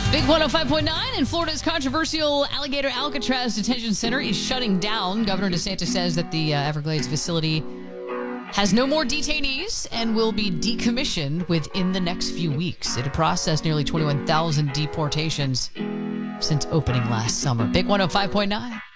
Big 105.9 and Florida's controversial Alligator Alcatraz Detention Center is shutting down. Governor DeSantis says that the Everglades facility has no more detainees and will be decommissioned within the next few weeks. It had processed nearly 21,000 deportations since opening last summer. Big 105.9.